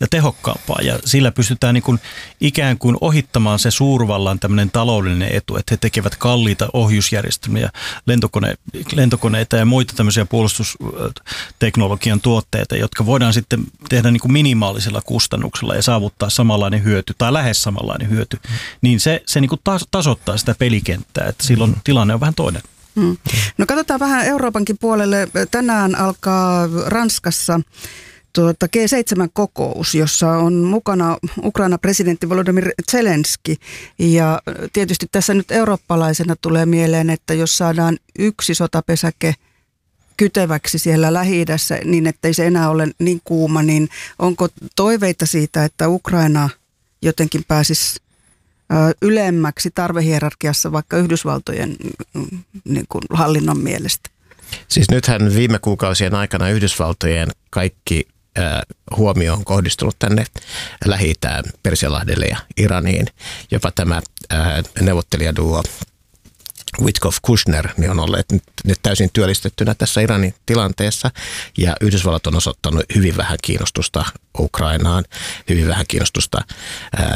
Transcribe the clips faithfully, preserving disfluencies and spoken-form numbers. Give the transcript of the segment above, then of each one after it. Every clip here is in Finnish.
ja tehokkaampaa. Ja sillä pystytään niin kuin ikään kuin ohittamaan se suurvallan tämmöinen taloudellinen etu, että he tekevät kalliita ohjusjärjestelmiä, lentokone, lentokoneita ja muita tämmöisiä puolustusteknologian tuotteita, jotka voidaan sitten tehdä niin kuin minimaalisella kustannuksella ja saavuttaa samanlainen hyöty tai lähes samanlainen hyöty. Mm. Niin se, se niin kuin tasoittaa sitä pelikenttää, että silloin mm. tilanne on vähän toinen. Hmm. No katsotaan vähän Euroopankin puolelle. Tänään alkaa Ranskassa tuota G seitsemän -kokous, jossa on mukana Ukraina presidentti Volodymyr Zelenski. Ja tietysti tässä nyt eurooppalaisena tulee mieleen, että jos saadaan yksi sotapesäke kyteväksi siellä Lähi-idässä niin, ettei se enää ole niin kuuma, niin onko toiveita siitä, että Ukraina jotenkin pääsisi ylemmäksi tarvehierarkiassa vaikka Yhdysvaltojen niin kuin hallinnon mielestä? Siis nythän viime kuukausien aikana Yhdysvaltojen kaikki äh, huomio on kohdistunut tänne Lähi-itään, Persianlahdelle ja Iraniin. Jopa tämä äh, neuvottelijaduo Witkoff-Kushner niin on olleet nyt, nyt täysin työllistettynä tässä Iranin tilanteessa, ja Yhdysvallat on osoittanut hyvin vähän kiinnostusta Ukrainaan, hyvin vähän kiinnostusta äh,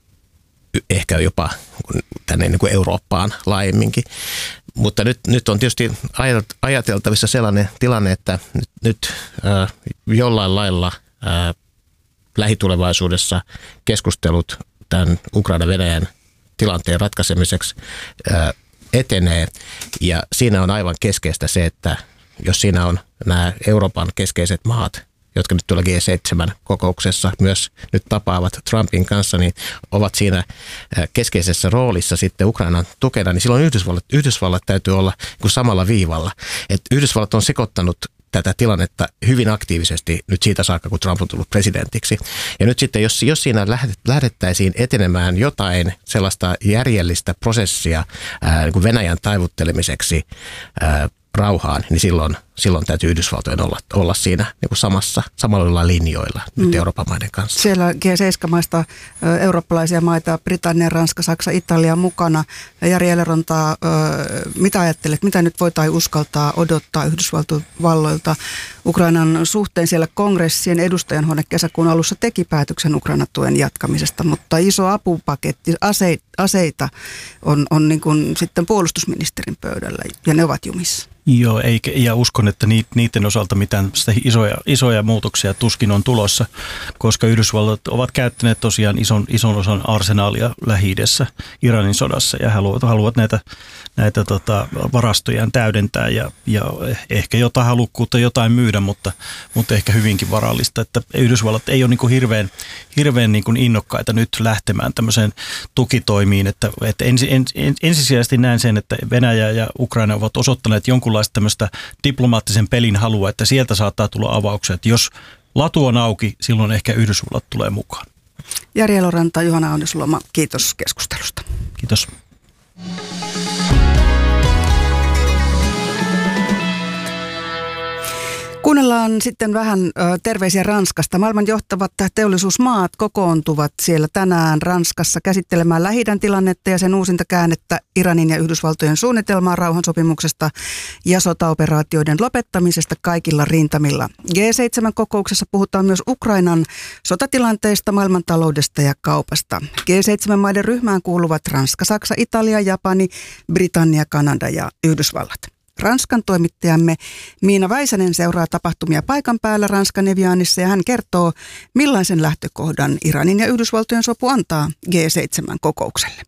ehkä jopa tänne niin kuin Eurooppaan laajemminkin. Mutta nyt, nyt on tietysti ajateltavissa sellainen tilanne, että nyt, nyt äh, jollain lailla äh, lähitulevaisuudessa keskustelut tämän Ukraina-Venäjän tilanteen ratkaisemiseksi äh, etenee. Ja siinä on aivan keskeistä se, että jos siinä on nämä Euroopan keskeiset maat, jotka nyt tuolla G seitsemän -kokouksessa myös nyt tapaavat Trumpin kanssa, niin ovat siinä keskeisessä roolissa sitten Ukrainan tukena, niin silloin Yhdysvallat, Yhdysvallat täytyy olla samalla viivalla. Et Yhdysvallat on sekoittanut tätä tilannetta hyvin aktiivisesti nyt siitä saakka, kun Trump on tullut presidentiksi. Ja nyt sitten, jos, jos siinä lähdettäisiin etenemään jotain sellaista järjellistä prosessia ää, niin kuin Venäjän taivuttelemiseksi ää, rauhaan, niin silloin, silloin täytyy Yhdysvaltojen olla, olla siinä niin kuin samassa, samalla linjoilla mm. nyt Euroopan maiden kanssa. Siellä G seitsemän -maista eurooppalaisia maita, Britannia, Ranska, Saksa, Italia mukana. Jari Eloranta, mitä ajattelet, mitä nyt voitaisiin uskaltaa odottaa Yhdysvalloilta Ukrainan suhteen? Siellä kongressien edustajanhuone kesäkuun alussa teki päätöksen Ukraina-tuen jatkamisesta, mutta iso apupaketti, aseita, aseita on, on niin kuin sitten puolustusministerin pöydällä ja ne ovat jumissa. Joo, eikä, ja uskon, että niiden osalta mitään isoja, isoja muutoksia tuskin on tulossa, koska Yhdysvallat ovat käyttäneet tosiaan ison, ison osan arsenaalia Lähi-idässä Iranin sodassa ja haluavat, haluavat näitä, näitä tota, varastojaan täydentää ja, ja ehkä jotain halukkuutta jotain myydä, mutta, mutta ehkä hyvinkin varallista, että Yhdysvallat ei ole niin kuin hirveän, hirveän niin kuin innokkaita nyt lähtemään tämmöiseen tukitoimiin, että, että ensi, ens, ensisijaisesti näen sen, että Venäjä ja Ukraina ovat osoittaneet jonkunlaista tämmöistä diplomaattisen pelin halua, että sieltä saattaa tulla avauksia, että jos latu on auki, silloin ehkä Yhdysvallat tulee mukaan. Jari Eloranta, Juhana Aunisloma, kiitos keskustelusta. Kiitos. Kuunnellaan sitten vähän ö, terveisiä Ranskasta. Maailman johtavat teollisuusmaat kokoontuvat siellä tänään Ranskassa käsittelemään Lähi-idän tilannetta ja sen uusinta käännettä Iranin ja Yhdysvaltojen suunnitelmaa rauhansopimuksesta ja sotaoperaatioiden lopettamisesta kaikilla rintamilla. G seitsemän -kokouksessa puhutaan myös Ukrainan sotatilanteesta, maailmantaloudesta ja kaupasta. G seitsemän -maiden ryhmään kuuluvat Ranska, Saksa, Italia, Japani, Britannia, Kanada ja Yhdysvallat. Ranskan toimittajamme Miina Väisänen seuraa tapahtumia paikan päällä Ranskan Evianissa ja hän kertoo, millaisen lähtökohdan Iranin ja Yhdysvaltojen sopu antaa G seitsemän -kokoukselle.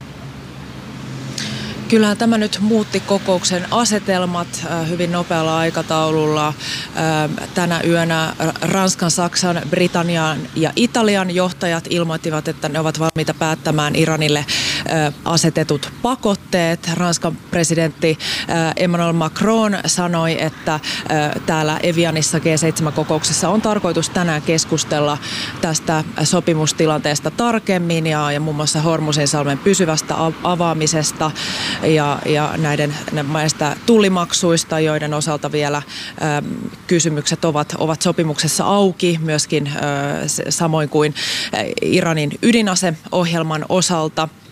Kyllähän tämä nyt muutti kokouksen asetelmat hyvin nopealla aikataululla. Tänä yönä Ranskan, Saksan, Britannian ja Italian johtajat ilmoittivat, että ne ovat valmiita päättämään Iranille asetetut pakotteet. Ranskan presidentti Emmanuel Macron sanoi, että täällä Evianissa G seitsemän -kokouksessa on tarkoitus tänään keskustella tästä sopimustilanteesta tarkemmin ja, ja muun muassa Hormuzinsalmen pysyvästä avaamisesta ja, ja näiden näistä tullimaksuista, joiden osalta vielä ä, kysymykset ovat, ovat sopimuksessa auki, myöskin ä, samoin kuin Iranin ydinaseohjelman osalta.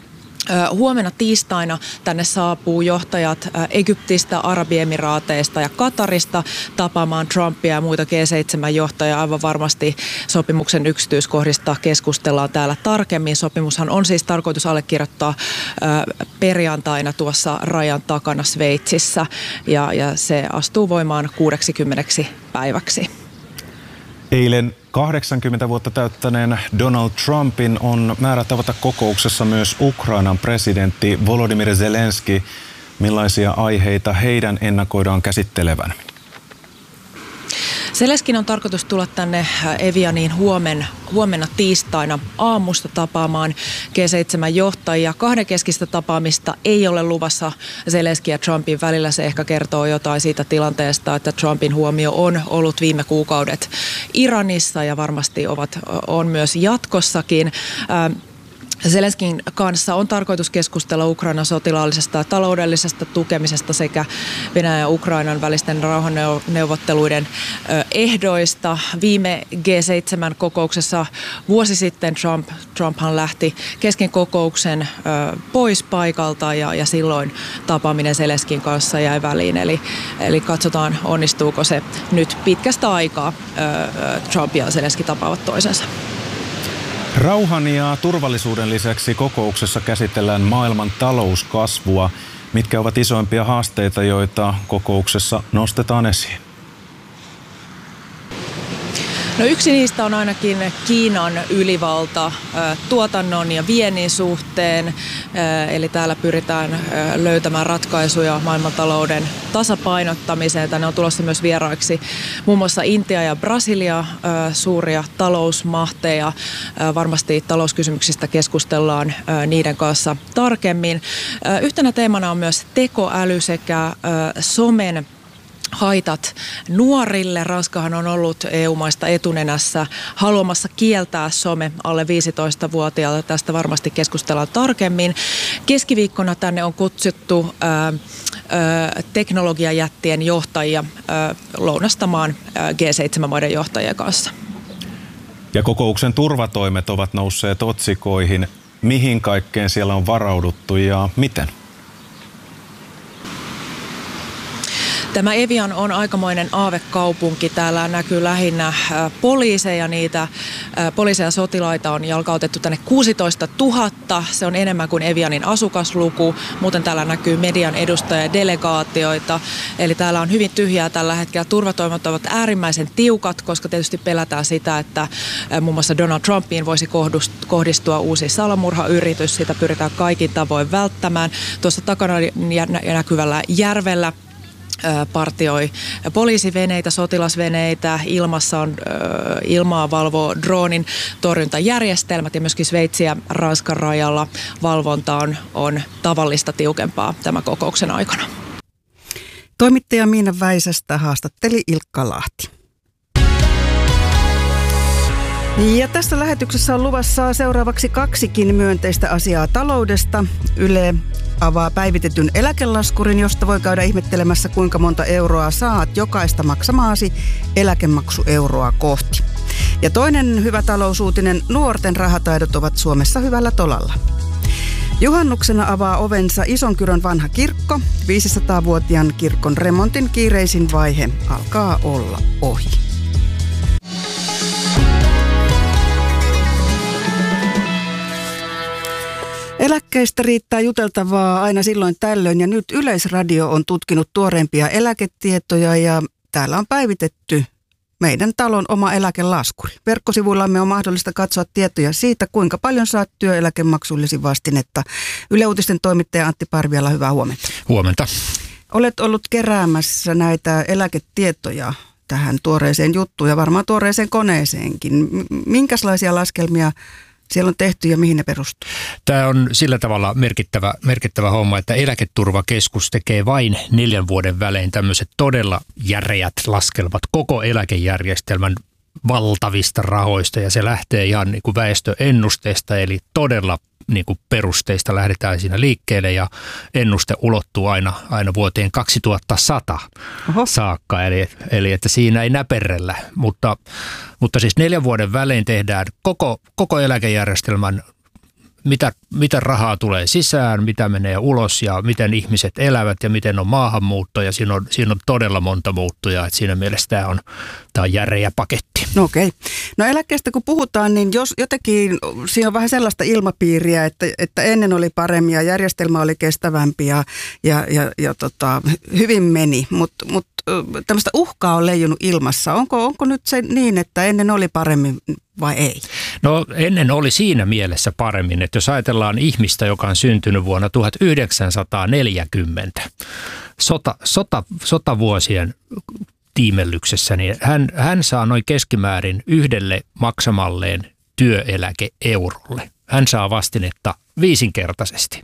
Huomenna tiistaina tänne saapuu johtajat Egyptistä, Arabiemiraateista ja Katarista tapaamaan Trumpia ja muita G seitsemän johtajia. Aivan varmasti sopimuksen yksityiskohdista keskustellaan täällä tarkemmin. Sopimushan on siis tarkoitus allekirjoittaa perjantaina tuossa rajan takana Sveitsissä ja, ja se astuu voimaan kuusikymmentä päiväksi. Eilen kahdeksankymmentä vuotta täyttäneen Donald Trumpin on määrä tavata kokouksessa myös Ukrainan presidentti Volodymyr Zelenskyi. Millaisia aiheita heidän ennakoidaan käsittelevän? Zelenskin on tarkoitus tulla tänne Evianiin huomen, huomenna tiistaina aamusta tapaamaan G seitsemän johtajia. Kahdenkeskistä tapaamista ei ole luvassa Zelenskin ja Trumpin välillä. Se ehkä kertoo jotain siitä tilanteesta, että Trumpin huomio on ollut viime kuukaudet Iranissa ja varmasti ovat, on myös jatkossakin. Zelenskin kanssa on tarkoitus keskustella Ukrainan sotilaallisesta ja taloudellisesta tukemisesta sekä Venäjän ja Ukrainan välisten rauhanneuvotteluiden ehdoista. Viime G seitsemän kokouksessa vuosi sitten Trump, Trumphan lähti kesken kokouksen pois paikalta ja, ja silloin tapaaminen Zelenskin kanssa jäi väliin. Eli, eli katsotaan, onnistuuko se nyt pitkästä aikaa. Trump ja Zelenski tapaavat toisensa. Rauhan ja turvallisuuden lisäksi kokouksessa käsitellään maailman talouskasvua. Mitkä ovat isoimpia haasteita, joita kokouksessa nostetaan esiin? No yksi niistä on ainakin Kiinan ylivalta tuotannon ja viennin suhteen, eli täällä pyritään löytämään ratkaisuja maailmantalouden tasapainottamiseen. Tänne on tulossa myös vieraiksi muun muassa Intia ja Brasilia, suuria talousmahteja. Varmasti talouskysymyksistä keskustellaan niiden kanssa tarkemmin. Yhtenä teemana on myös tekoäly sekä somen haitat nuorille. Ranskahan on ollut E U-maista etunenässä haluamassa kieltää some alle viisitoistavuotiaille. Tästä varmasti keskustellaan tarkemmin. Keskiviikkona tänne on kutsuttu ää, ää, teknologiajättien johtajia ää, lounastamaan ää, G seitsemän-maiden johtajien kanssa. Ja kokouksen turvatoimet ovat nousseet otsikoihin. Mihin kaikkeen siellä on varauduttu ja miten? Tämä Evian on aikamoinen aavekaupunki. Täällä näkyy lähinnä poliiseja. Niitä poliiseja ja sotilaita on jalkautettu tänne kuusitoista tuhatta. Se on enemmän kuin Evianin asukasluku. Muuten täällä näkyy median edustajia ja delegaatioita. Eli täällä on hyvin tyhjää tällä hetkellä. Turvatoimet ovat äärimmäisen tiukat, koska tietysti pelätään sitä, että muun muassa Donald Trumpiin voisi kohdistua uusi salamurhayritys. Sitä pyritään kaikin tavoin välttämään. Tuossa takana näkyvällä järvellä partioi poliisiveneitä, sotilasveneitä, ilmassa on ilmaa valvoo droonin torjuntajärjestelmät ja myöskin Sveitsin ja Ranskan rajalla valvonta on, on tavallista tiukempaa tämän kokouksen aikana. Toimittaja Miina Väisästä haastatteli Ilkka Lahti. Ja tässä lähetyksessä on luvassa seuraavaksi kaksikin myönteistä asiaa taloudesta. Yle avaa päivitetyn eläkelaskurin, josta voi käydä ihmettelemässä, kuinka monta euroa saat jokaista maksamaasi eläkemaksueuroa kohti. Ja toinen hyvä talousuutinen, nuorten rahataidot ovat Suomessa hyvällä tolalla. Juhannuksena avaa ovensa Isonkyrön vanha kirkko. viisisataavuotiaan kirkon remontin kiireisin vaihe alkaa olla ohi. Eläkkeistä riittää juteltavaa aina silloin tällöin ja nyt Yleisradio on tutkinut tuoreimpia eläketietoja ja täällä on päivitetty meidän talon oma eläkelaskuri. Verkkosivuillamme on mahdollista katsoa tietoja siitä, kuinka paljon saat työeläkemaksullesi vastinetta. Yle Uutisten toimittaja Antti Parviala, hyvää huomenta. Huomenta. Olet ollut keräämässä näitä eläketietoja tähän tuoreeseen juttuun ja varmaan tuoreeseen koneeseenkin. Minkälaisia laskelmia siellä on tehty ja mihin ne perustuu? Tämä on sillä tavalla merkittävä, merkittävä homma, että Eläketurvakeskus tekee vain neljän vuoden välein tämmöiset todella järeät laskelmat koko eläkejärjestelmän valtavista rahoista. Ja se lähtee ihan niin kuin väestöennusteesta, eli todella niin kuin perusteista lähdetään siinä liikkeelle ja ennuste ulottuu aina, aina vuoteen kaksituhattasata Oho. saakka. Eli, eli että siinä ei näperrellä, mutta, mutta siis neljän vuoden välein tehdään koko, koko eläkejärjestelmän mitä, mitä rahaa tulee sisään, mitä menee ulos ja miten ihmiset elävät ja miten on maahanmuutto. Ja siinä on, siinä on todella monta muuttujaa, että siinä mielessä tämä on, tämä on järeä paketti. No okei. Okay. No eläkkeestä kun puhutaan, niin jos jotenkin siinä on vähän sellaista ilmapiiriä, että, että ennen oli paremmin ja järjestelmä oli kestävämpi ja, ja, ja, ja tota, hyvin meni, mutta mut, tämmöistä uhkaa on leijunut ilmassa. Onko, onko nyt se niin, että ennen oli paremmin vai ei? No ennen oli siinä mielessä paremmin, että jos ajatellaan ihmistä, joka on syntynyt vuonna tuhatyhdeksänsataaneljäkymmentä, sota, sota, sotavuosien tiimellyksessä, niin hän, hän saa noin keskimäärin yhdelle maksamalleen työeläke-eurolle. Hän saa vastinetta viisinkertaisesti.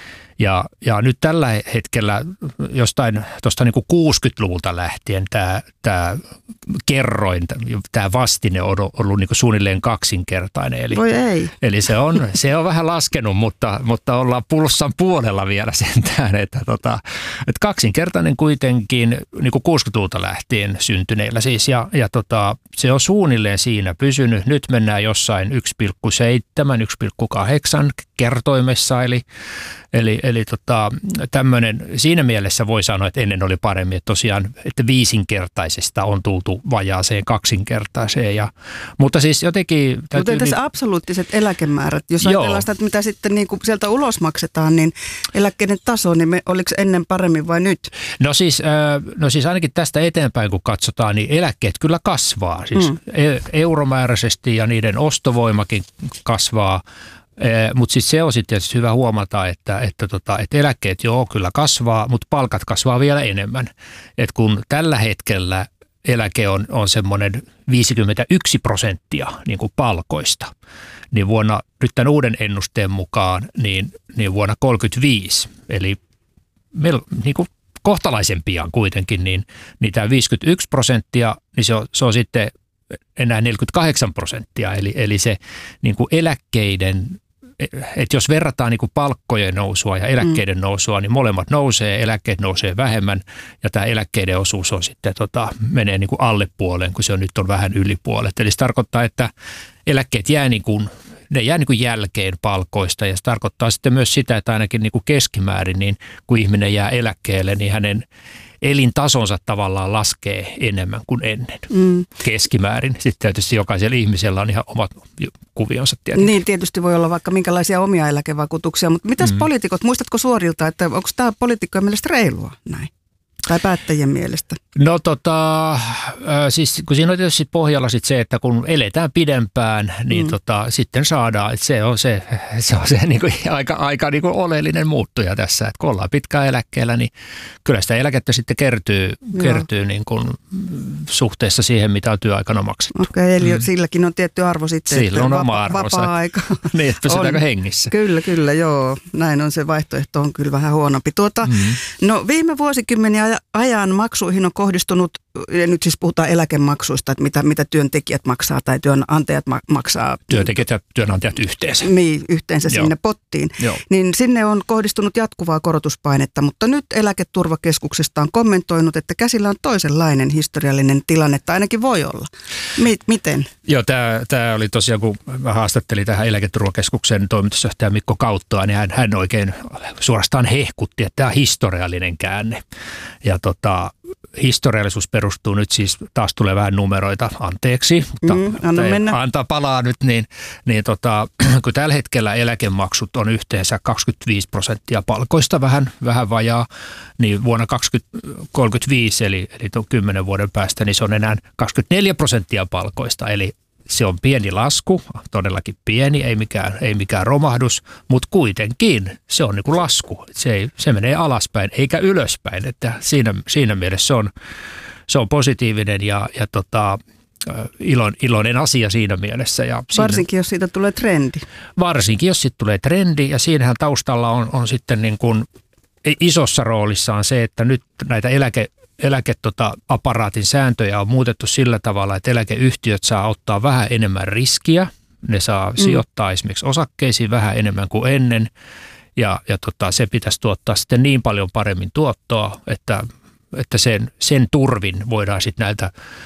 Ja, ja nyt tällä hetkellä jostain tuosta niin kuin kuusikymmentäluvulta lähtien tämä, tämä kerroin, tämä vastine on ollut niin kuin suunnilleen kaksinkertainen. Eli, Voi ei. Eli se on, se on vähän laskenut, mutta, mutta ollaan pulssan puolella vielä sentään, että, tota, että kaksinkertainen kuitenkin niin kuin kuusikymmentäluvulta lähtien syntyneillä siis. Ja, ja tota, se on suunnilleen siinä pysynyt. Nyt mennään jossain yksi pilkku seitsemän, yksi pilkku kahdeksan kertoimessa, eli Eli, eli tota, tämmöinen, siinä mielessä voi sanoa, että ennen oli paremmin, että tosiaan, että viisinkertaisesta on tultu vajaaseen kaksinkertaiseen. Ja, mutta siis jotenkin... Mutta entäs niin, absoluuttiset eläkemäärät, jos joo. ajatellaan sitä, että mitä sitten niin kuin sieltä ulos maksetaan, niin eläkkeiden taso, niin me, oliko ennen paremmin vai nyt? No siis, no siis ainakin tästä eteenpäin, kun katsotaan, niin eläkkeet kyllä kasvaa. Siis mm. euromääräisesti ja niiden ostovoimakin kasvaa. Mutta siis se on sitten tietysti hyvä huomata, että, että, tota, että eläkkeet joo kyllä kasvaa, mutta palkat kasvaa vielä enemmän. Et kun tällä hetkellä eläke on, on semmoinen viisikymmentäyksi prosenttia niin kuin palkoista, niin vuonna nyt tämän uuden ennusteen mukaan niin, niin vuonna kolmekymmentäviisi, eli meillä niin kuin kohtalaisen pian kuitenkin, niin, niin tämä viisikymmentäyksi prosenttia, niin se on, se on sitten enää neljäkymmentäkahdeksan prosenttia, eli, eli se niin kuin eläkkeiden, että jos verrataan niin kuin palkkojen nousua ja eläkkeiden mm. nousua, niin molemmat nousee, eläkkeet nousee vähemmän ja tämä eläkkeiden osuus on sitten, tota, menee niin kuin alle puoleen, kun se on nyt on vähän yli puolet. Eli se tarkoittaa, että eläkkeet jää niin kuin, ne jää niin kuin jälkeen palkoista ja se tarkoittaa sitten myös sitä, että ainakin niin kuin keskimäärin, niin kun ihminen jää eläkkeelle, niin hänen elintasonsa tavallaan laskee enemmän kuin ennen mm. keskimäärin. Sitten tietysti jokaisella ihmisellä on ihan omat kuvionsa tietenkin. Niin, tietysti voi olla vaikka minkälaisia omia eläkevakuutuksia, mutta mitäs mm. poliitikot, muistatko suorilta, että onko tämä poliitikkojen mielestä reilua näin? Tai päättäjien mielestä? No tota, äh, siis kun siinä on tietysti pohjalla sit se, että kun eletään pidempään, niin mm. tota, sitten saadaan, että se on se, se, on se niinku aika, aika niinku oleellinen muuttuja tässä, että kun ollaan pitkään eläkkeellä, niin kyllä sitä eläkettä sitten kertyy, kertyy niin kuin suhteessa siihen, mitä on työaikana maksettu. Okei, okay, eli mm. silläkin on tietty arvo sitten. Sillä on oma arvonsa. Vapaa-aika. Niin, että pysytäänkö hengissä. Kyllä, kyllä, joo. Näin on, se vaihtoehto on kyllä vähän huonompi. Tuota, mm. No viime vuosikymmeniä ajan maksuihin on kohdistunut, ja nyt siis puhutaan eläkemaksuista, että mitä, mitä työntekijät maksaa tai työnantajat ma- maksaa. Työntekijät ja työnantajat yhteensä. Niin, yhteensä Joo. sinne pottiin. Joo. Niin sinne on kohdistunut jatkuvaa korotuspainetta, mutta nyt Eläketurvakeskuksesta on kommentoinut, että käsillä on toisenlainen historiallinen tilanne, tai ainakin voi olla. Mi- miten? Joo, tämä oli tosiaan, kun mä haastattelin tähän Eläketurvakeskuksen toimitusjohtaja Mikko Kauttoa, niin hän, hän oikein suorastaan hehkutti, että tämä on historiallinen käänne. Ja tota, historiallisuus perustuu nyt siis, taas tulee vähän numeroita, anteeksi, mutta mm, anna mennä. Antaa palaa nyt, niin, niin tota, kun tällä hetkellä eläkemaksut on yhteensä kaksikymmentäviisi prosenttia palkoista, vähän, vähän vajaa, niin vuonna kaksituhattakolmekymmentäviisi, eli, eli tuon kymmenen vuoden päästä, niin se on enää kaksikymmentäneljä prosenttia palkoista, eli se on pieni lasku, todellakin pieni, ei mikään, ei mikään romahdus, mutta kuitenkin se on niin kuin lasku. Se, ei, se menee alaspäin eikä ylöspäin, että siinä, siinä mielessä se on, se on positiivinen ja, ja tota, ilon, iloinen asia siinä mielessä. Ja varsinkin siinä, jos siitä tulee trendi. Varsinkin jos siitä tulee trendi ja siinähän taustalla on, on sitten niin kuin isossa roolissa on se, että nyt näitä eläke eläkeapparaatin sääntöjä on muutettu sillä tavalla, että eläkeyhtiöt saa ottaa vähän enemmän riskiä. Ne saa mm. sijoittaa esimerkiksi osakkeisiin vähän enemmän kuin ennen. Ja, ja tota, se pitäisi tuottaa sitten niin paljon paremmin tuottoa, että, että sen, sen turvin voidaan sitten näiltä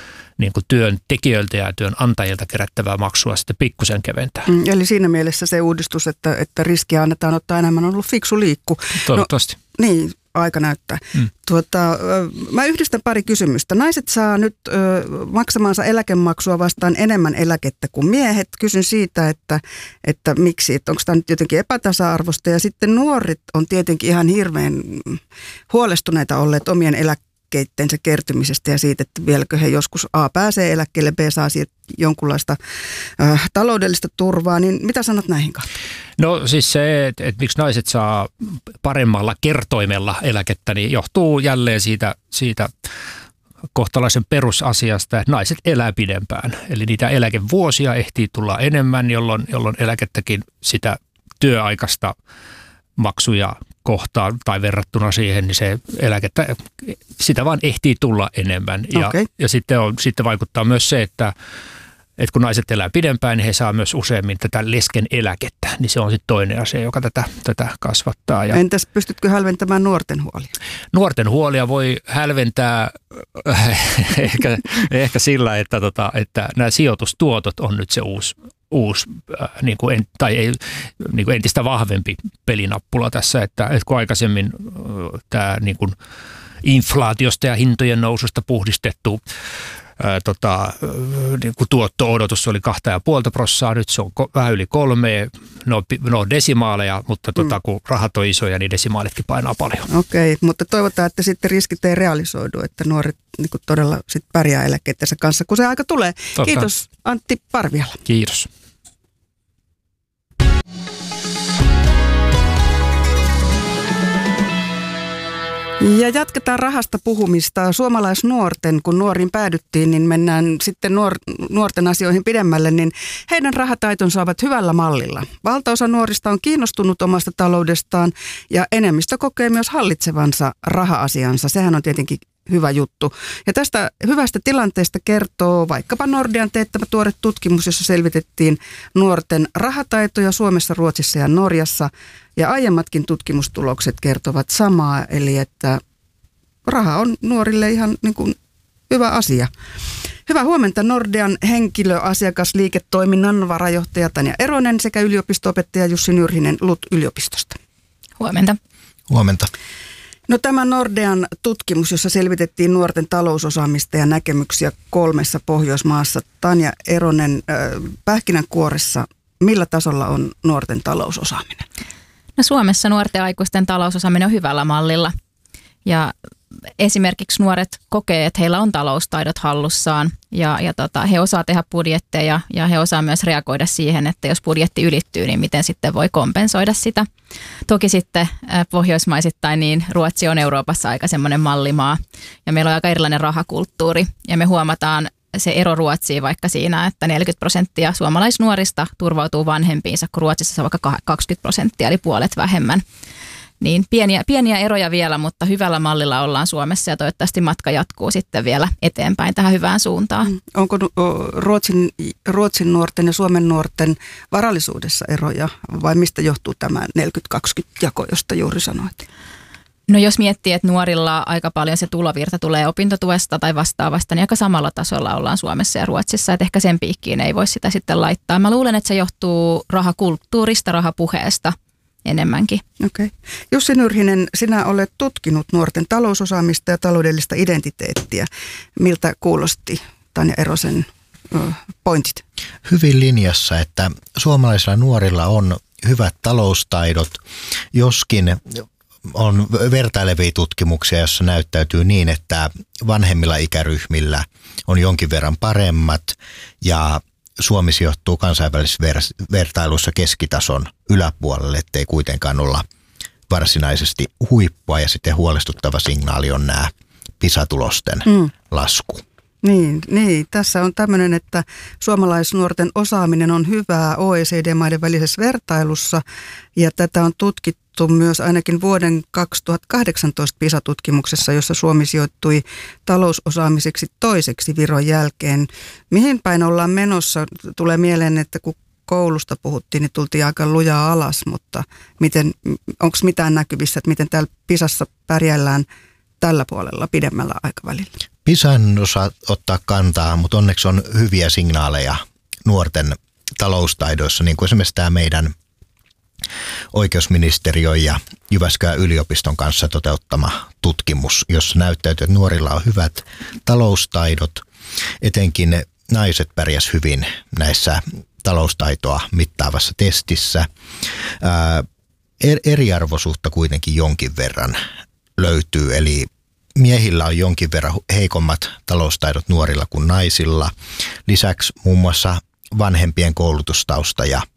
niin kuin työntekijöiltä ja työnantajilta kerättävää maksua sitten pikkusen keventää. Mm, eli siinä mielessä se uudistus, että, että riskiä annetaan ottaa enemmän, on ollut fiksu liikku. Toivottavasti. No, niin, aika näyttää. Mm. Tuota, mä yhdistän pari kysymystä. Naiset saa nyt ö, maksamaansa eläkemaksua vastaan enemmän eläkettä kuin miehet. Kysyn siitä, että, että miksi, että onko tämä nyt jotenkin epätasa-arvosta. Ja sitten nuoret on tietenkin ihan hirveän huolestuneita olleet omien eläkkeittensä kertymisestä ja siitä, että vieläkö he joskus A pääsee eläkkeelle, B saa siitä jonkunlaista ö, taloudellista turvaa. Niin mitä sanot näihin kahteen? No siis se, että, että miksi naiset saa paremmalla kertoimella eläkettä, niin johtuu jälleen siitä, siitä kohtalaisen perusasiasta, että naiset elää pidempään. Eli niitä eläkevuosia ehtii tulla enemmän, jolloin, jolloin eläkettäkin sitä työaikaista maksuja kohtaan tai verrattuna siihen, niin se eläkettä, sitä vaan ehtii tulla enemmän. Ja, okay. ja sitten, on, sitten vaikuttaa myös se, että että kun naiset elää pidempään, niin he saa myös useammin tätä lesken eläkettä, niin se on sitten toinen asia, joka tätä, tätä kasvattaa. Ja entäs pystytkö hälventämään nuorten huolia? Nuorten huolia voi hälventää ehkä, ehkä sillä, että, tota, että nämä sijoitustuotot on nyt se uusi, uusi äh, niin kuin en, tai ei, niin kuin entistä vahvempi pelinappula tässä, että, että kun aikaisemmin äh, tämä niin kuin inflaatiosta ja hintojen noususta puhdistettu Ää, tota, niin kuin tuotto-odotus oli kahta ja puolta prossaa, nyt se on ko- vähän yli kolme, no, no desimaaleja, mutta tota, kun rahat on isoja, niin desimaalitkin painaa paljon. Okei, mutta toivotaan, että sitten riskit ei realisoidu, että nuoret niin kuin todella sit pärjää eläkkeittensä kanssa, kun se aika tulee. Totta. Kiitos Antti Parviala. Kiitos. Ja jatketaan rahasta puhumista. Suomalaisnuorten, kun nuoriin päädyttiin, niin mennään sitten nuor, nuorten asioihin pidemmälle, niin heidän rahataitonsa ovat hyvällä mallilla. Valtaosa nuorista on kiinnostunut omasta taloudestaan ja enemmistö kokee myös hallitsevansa raha-asiansa. Sehän on tietenkin hyvä juttu. Ja tästä hyvästä tilanteesta kertoo vaikkapa Nordean teettämä tuore tutkimus, jossa selvitettiin nuorten rahataitoja Suomessa, Ruotsissa ja Norjassa. Ja aiemmatkin tutkimustulokset kertovat samaa, eli että raha on nuorille ihan niin kuin hyvä asia. Hyvää huomenta Nordean henkilöasiakasliiketoiminnan varajohtaja Tanja Eronen sekä yliopisto-opettaja Jussi Nyrhinen L U T-yliopistosta. Huomenta. Huomenta. No tämä Nordean tutkimus, jossa selvitettiin nuorten talousosaamista ja näkemyksiä kolmessa Pohjoismaassa. Tanja Eronen, pähkinänkuoressa, millä tasolla on nuorten talousosaaminen? No Suomessa nuorten aikuisten talousosaaminen on hyvällä mallilla ja esimerkiksi nuoret kokee, että heillä on taloustaidot hallussaan ja, ja tota, he osaa tehdä budjetteja ja he osaa myös reagoida siihen, että jos budjetti ylittyy, niin miten sitten voi kompensoida sitä. Toki sitten pohjoismaisittain niin Ruotsi on Euroopassa aika semmoinen mallimaa ja meillä on aika erilainen rahakulttuuri ja me huomataan se ero Ruotsiin vaikka siinä, että neljäkymmentä prosenttia suomalaisnuorista turvautuu vanhempiinsa, kun Ruotsissa se on vaikka kaksikymmentä prosenttia eli puolet vähemmän. Niin pieniä, pieniä eroja vielä, mutta hyvällä mallilla ollaan Suomessa ja toivottavasti matka jatkuu sitten vielä eteenpäin tähän hyvään suuntaan. Onko Ruotsin, Ruotsin nuorten ja Suomen nuorten varallisuudessa eroja vai mistä johtuu tämä neljäkymmentä kaksikymmentä jako, josta juuri sanoit? No jos miettii, että nuorilla aika paljon se tulovirta tulee opintotuesta tai vastaavasta, niin aika samalla tasolla ollaan Suomessa ja Ruotsissa, että ehkä sen piikkiin ei voi sitä sitten laittaa. Mä luulen, että se johtuu rahakulttuurista, rahapuheesta enemmänkin. Okei. Okay. Jussi Nyrhinen, sinä olet tutkinut nuorten talousosaamista ja taloudellista identiteettiä. Miltä kuulosti Tanja Erosen pointit? Hyvin linjassa, että suomalaisilla nuorilla on hyvät taloustaidot, joskin on vertailevia tutkimuksia, joissa näyttäytyy niin, että vanhemmilla ikäryhmillä on jonkin verran paremmat ja Suomi sijoittuu kansainvälisessä ver- vertailussa keskitason yläpuolelle, ettei kuitenkaan olla varsinaisesti huippua ja sitten huolestuttava signaali on nämä PISA-tulosten mm. lasku. Niin, niin, tässä on tämmöinen, että suomalaisnuorten osaaminen on hyvää O E C D-maiden välisessä vertailussa ja tätä on tutkittu myös ainakin vuoden kaksituhattakahdeksantoista PISA-tutkimuksessa, jossa Suomi sijoittui talousosaamiseksi toiseksi Viron jälkeen. Mihin päin ollaan menossa? Tulee mieleen, että kun koulusta puhuttiin, niin tultiin aika lujaa alas, mutta miten, onko mitään näkyvissä, että miten täällä PISassa pärjällään tällä puolella pidemmällä aikavälillä? PISA en osaa ottaa kantaa, mutta onneksi on hyviä signaaleja nuorten taloustaidoissa, niin kuin esimerkiksi tämä meidän oikeusministeriön ja Jyväskylän yliopiston kanssa toteuttama tutkimus, jossa näyttäytyy, että nuorilla on hyvät taloustaidot, etenkin naiset pärjäs hyvin näissä taloustaitoa mittaavassa testissä. Ää, eriarvoisuutta kuitenkin jonkin verran löytyy, eli miehillä on jonkin verran heikommat taloustaidot nuorilla kuin naisilla. Lisäksi muun muassa vanhempien koulutustausta ja